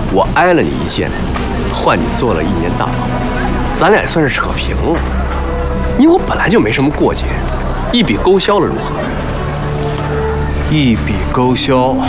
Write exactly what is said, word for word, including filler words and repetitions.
我挨了你一剑，换你坐了一年大牢，咱俩也算是扯平了。你我本来就没什么过节，一笔勾销了如何？ 一笔勾销，